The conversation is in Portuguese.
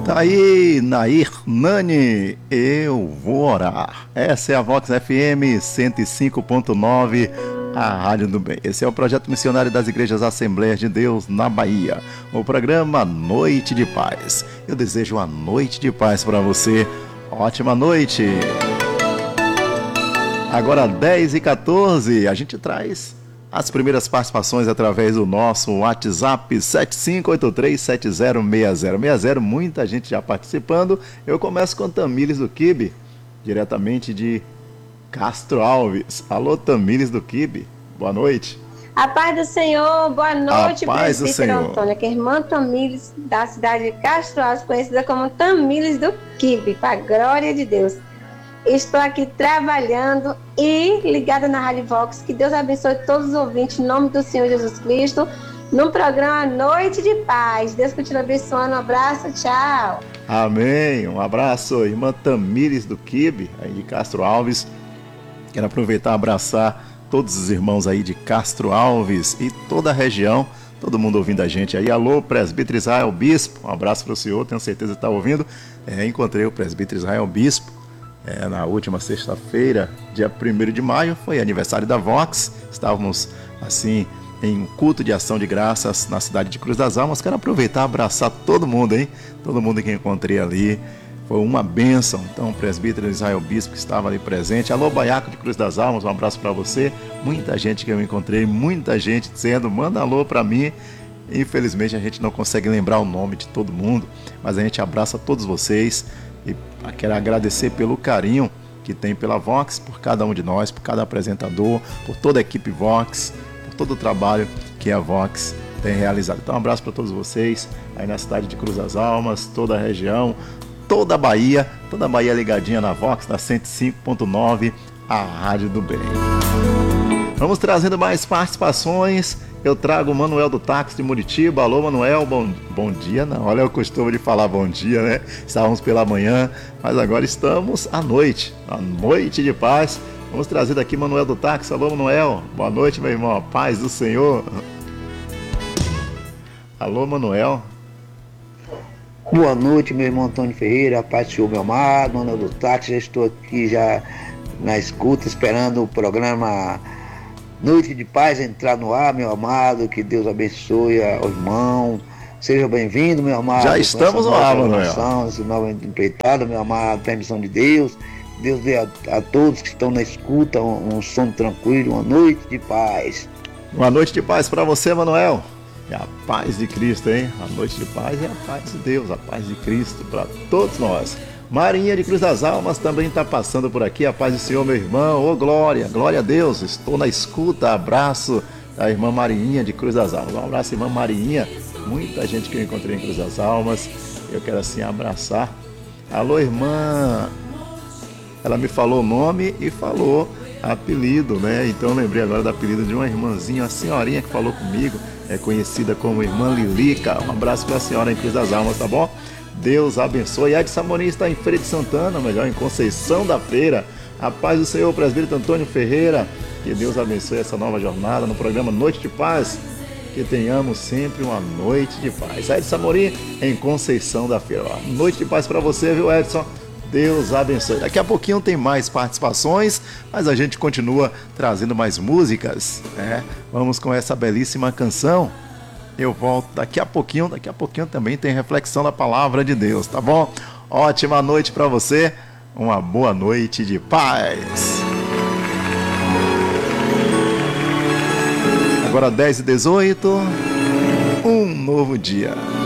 Tá aí, Nair Nani, eu vou orar. Essa é a Vox FM 105.9, a Rádio do Bem. Esse é o projeto missionário das Igrejas Assembleias de Deus na Bahia. O programa Noite de Paz. Eu desejo uma noite de paz para você. Ótima noite. Agora 10h14, a gente traz as primeiras participações através do nosso WhatsApp 7583706060. Muita gente já participando. Eu começo com Tamires do Quibe, diretamente de Castro Alves. Alô, Tamires do Quibe, boa noite. A paz do Senhor, boa noite, presbítero Antônio, que é irmã Tamires da cidade de Castro Alves, conhecida como Tamires do Quibe, para a glória de Deus. Estou aqui trabalhando e ligada na Rádio Vox. Que Deus abençoe todos os ouvintes, em nome do Senhor Jesus Cristo, no programa Noite de Paz. Deus continue abençoando. Um abraço, tchau. Amém. Um abraço, irmã Tamires do Quibe, aí de Castro Alves. Quero aproveitar e abraçar todos os irmãos aí de Castro Alves e toda a região, todo mundo ouvindo a gente aí. Alô, presbítero Israel Bispo, um abraço para o senhor, tenho certeza que está ouvindo. Encontrei o presbítero Israel Bispo na última sexta-feira, dia 1º de maio, foi aniversário da Vox. Estávamos assim em um culto de ação de graças na cidade de Cruz das Almas. Quero aproveitar e abraçar todo mundo, hein? Todo mundo que encontrei ali. Foi uma bênção. Então, o presbítero Israel Bispo que estava ali presente. Alô, Baiaco de Cruz das Almas, um abraço para você. Muita gente que eu encontrei, muita gente dizendo, manda alô para mim. Infelizmente, a gente não consegue lembrar o nome de todo mundo, mas a gente abraça todos vocês e quero agradecer pelo carinho que tem pela Vox, por cada um de nós, por cada apresentador, por toda a equipe Vox, por todo o trabalho que a Vox tem realizado. Então, um abraço para todos vocês aí na cidade de Cruz das Almas, toda a região, toda a Bahia ligadinha na Vox, na 105.9, a Rádio do Bem. Vamos trazendo mais participações. Eu trago o Manuel do Táxi de Muritiba. Alô, Manuel, bom dia. Não, olha o costume de falar bom dia, né? Estávamos pela manhã, mas agora estamos à noite, a noite de paz. Vamos trazer daqui Manuel do Táxi. Alô, Manuel, boa noite, meu irmão, a paz do Senhor. Alô, Manuel. Boa noite, meu irmão Antônio Ferreira, a paz do Senhor, meu amado, Manuel do Táxi. Já estou aqui já na escuta, esperando o programa Noite de Paz entrar no ar, meu amado. Que Deus abençoe ao irmão. Seja bem-vindo, meu amado. Já estamos no ar, Manuel. Essa nova empreitada, meu amado, permissão de Deus. Deus dê a todos que estão na escuta um sono tranquilo, uma noite de paz. Uma noite de paz para você, Manuel. É a paz de Cristo, hein? A noite de paz é a paz de Deus, a paz de Cristo para todos nós. Marinha de Cruz das Almas também está passando por aqui. A paz do Senhor, meu irmão. Ô, glória, glória a Deus. Estou na escuta. Abraço da irmã Marinha de Cruz das Almas. Um abraço, irmã Marinha. Muita gente que eu encontrei em Cruz das Almas. Eu quero assim abraçar. Alô, irmã. Ela me falou o nome e falou apelido, né? Então eu lembrei agora do apelido de uma irmãzinha, uma senhorinha que falou comigo. É conhecida como irmã Lilica. Um abraço para a senhora em Cruz das Almas, tá bom? Deus abençoe. Edson Amorim está em Feira de Santana, melhor, em Conceição da Feira. A paz do Senhor, presbítero Antônio Ferreira. Que Deus abençoe essa nova jornada no programa Noite de Paz. Que tenhamos sempre uma noite de paz. Edson Amorim em Conceição da Feira. Noite de paz para você, viu, Edson? Deus abençoe. Daqui a pouquinho tem mais participações, mas a gente continua trazendo mais músicas, né? Vamos com essa belíssima canção. Eu volto daqui a pouquinho também tem reflexão da palavra de Deus, tá bom? Ótima noite para você, uma boa noite de paz. Agora 10h18, um novo dia.